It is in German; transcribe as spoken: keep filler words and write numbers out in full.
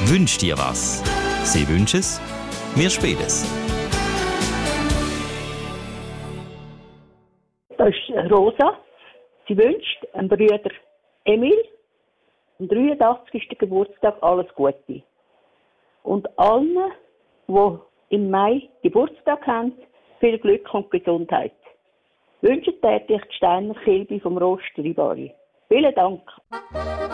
Wünsch dir was. Sie wünschen es, wir spielen es. Das ist Rosa. Sie wünscht einem Bruder Emil am dreiundachtzigsten Geburtstag alles Gute. Und allen, die im Mai Geburtstag haben, viel Glück und Gesundheit. Wünsche täglich die Steiner Kilby vom Rost Ribari. Vielen Dank.